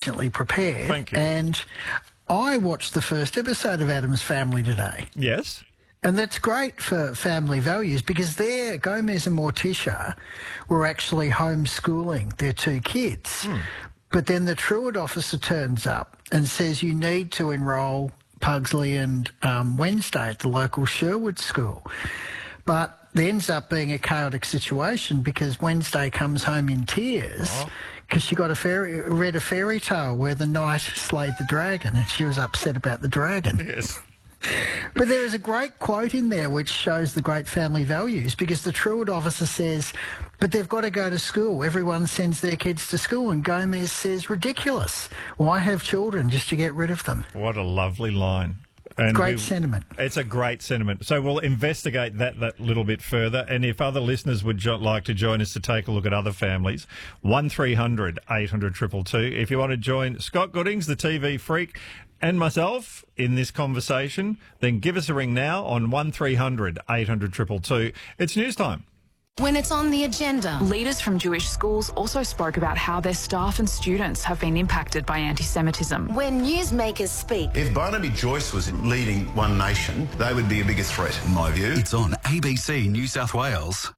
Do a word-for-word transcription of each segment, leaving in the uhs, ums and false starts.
intelligently prepared. Thank you. And I watched the first episode of Addams Family today. Yes. And that's great for family values because there, Gomez and Morticia were actually homeschooling their two kids. Hmm. But then the truant officer turns up and says you need to enrol Pugsley and um, Wednesday at the local Sherwood school. But there ends up being a chaotic situation because Wednesday comes home in tears because she got a fairy, read a fairy tale where the knight slayed the dragon and she was upset about the dragon. Yes. But there is a great quote in there which shows the great family values because the truant officer says, but they've got to go to school. Everyone sends their kids to school. And Gomez says, ridiculous. Why have children just to get rid of them? What a lovely line. And Great we, sentiment. It's a great sentiment. So we'll investigate that that little bit further. And if other listeners would jo- like to join us to take a look at other families, one three hundred eight hundred two two two. If you want to join Scott Goodings, the T V freak, and myself in this conversation, then give us a ring now on one three hundred eight hundred two two two. It's news time. When it's on the agenda, leaders from Jewish schools also spoke about how their staff and students have been impacted by anti-Semitism. When newsmakers speak. If Barnaby Joyce was leading One Nation, they would be a bigger threat, in my view. It's on A B C New South Wales.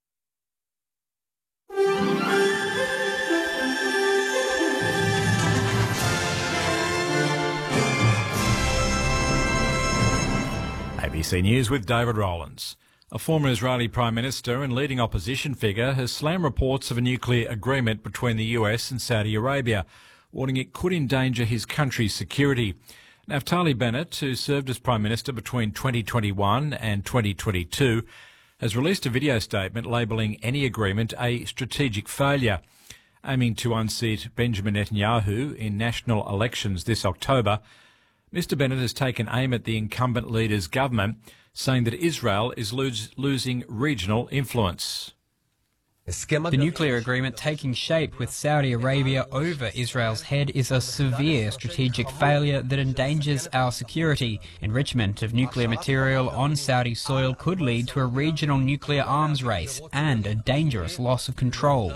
A B C News with David Rowlands. A former Israeli Prime Minister and leading opposition figure has slammed reports of a nuclear agreement between the U S and Saudi Arabia, warning it could endanger his country's security. Naftali Bennett, who served as Prime Minister between twenty twenty-one and twenty twenty-two, has released a video statement labelling any agreement a strategic failure. Aiming to unseat Benjamin Netanyahu in national elections this October, Mister Bennett has taken aim at the incumbent leader's government, saying that Israel is lose, losing regional influence. The nuclear agreement taking shape with Saudi Arabia over Israel's head is a severe strategic failure that endangers our security. Enrichment of nuclear material on Saudi soil could lead to a regional nuclear arms race and a dangerous loss of control.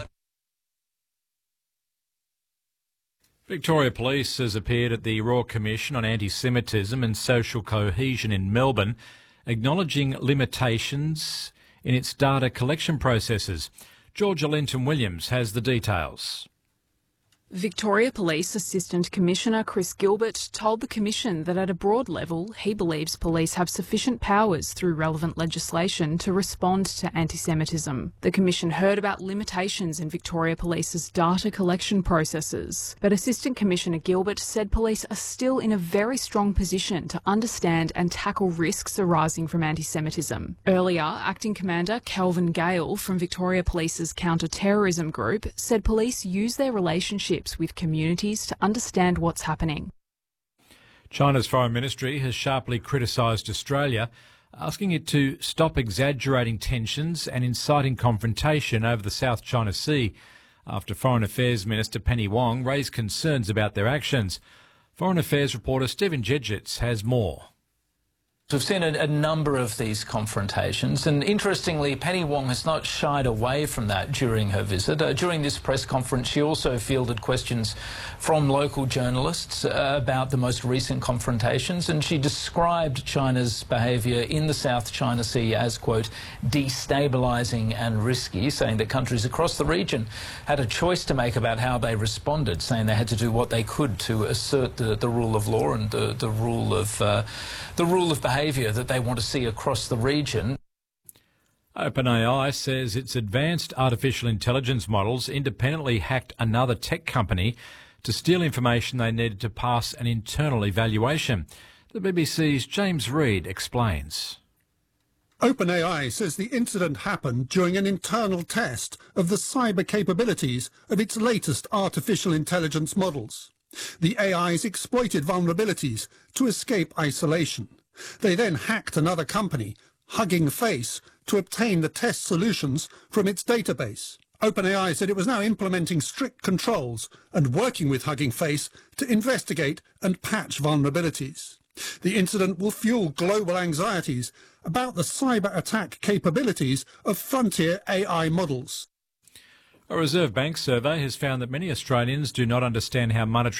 Victoria Police has appeared at the Royal Commission on Anti-Semitism and Social Cohesion in Melbourne, acknowledging limitations in its data collection processes. Georgia Linton-Williams has the details. Victoria Police Assistant Commissioner Chris Gilbert told the Commission that at a broad level he believes police have sufficient powers through relevant legislation to respond to anti-Semitism. The Commission heard about limitations in Victoria Police's data collection processes, but Assistant Commissioner Gilbert said police are still in a very strong position to understand and tackle risks arising from anti-Semitism. Earlier, Acting Commander Kelvin Gale from Victoria Police's Counter-Terrorism Group said police use their relationships with communities to understand what's happening. China's Foreign Ministry has sharply criticised Australia, asking it to stop exaggerating tensions and inciting confrontation over the South China Sea after Foreign Affairs Minister Penny Wong raised concerns about their actions. Foreign Affairs reporter Stephen Jedgetts has more. We've seen a, a number of these confrontations, and interestingly, Penny Wong has not shied away from that during her visit. Uh, during this press conference, she also fielded questions from local journalists uh, about the most recent confrontations, and she described China's behaviour in the South China Sea as, quote, destabilising and risky, saying that countries across the region had a choice to make about how they responded, saying they had to do what they could to assert the, the rule of law and the, the rule of uh, the rule of behaviour behaviour that they want to see across the region. OpenAI says its advanced artificial intelligence models independently hacked another tech company to steal information they needed to pass an internal evaluation. The B B C's James Reid explains. OpenAI says the incident happened during an internal test of the cyber capabilities of its latest artificial intelligence models. The A Is exploited vulnerabilities to escape isolation. They then hacked another company, Hugging Face, to obtain the test solutions from its database. OpenAI said it was now implementing strict controls and working with Hugging Face to investigate and patch vulnerabilities. The incident will fuel global anxieties about the cyber attack capabilities of frontier A I models. A Reserve Bank survey has found that many Australians do not understand how monetary